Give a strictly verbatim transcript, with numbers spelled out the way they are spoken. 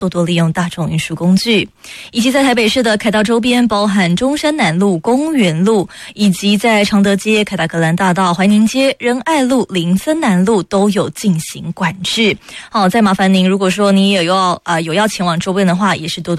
多多利用大众运输工具，以及在台北市的凯道周边，包含中山南路、公园路，以及在常德街、凯达格兰大道、怀宁街、仁爱路、林森南路都有进行管制。好，再麻烦您，如果说你也要啊、呃、有要前往周边的话，也是多多